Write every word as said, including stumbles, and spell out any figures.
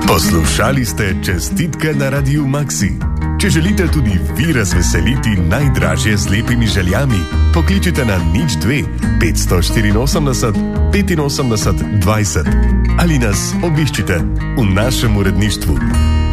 Poslušali ste Čestitke na Radiu Maxi. Če želite tudi vi razveseliti najdražje z lepimi željami, pokličite na nič dve petsto štiriinosemdeset petinosemdeset dvajset ali nas obiščite v našem uredništvu.